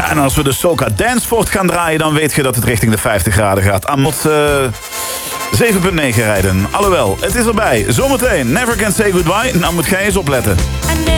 en als we de Soca Danceford gaan draaien, dan weet je dat het richting de 50 graden gaat. Amot 7,9 rijden. Alhoewel, het is erbij. Zometeen, Never Can Say Goodbye. Nou moet jij eens opletten.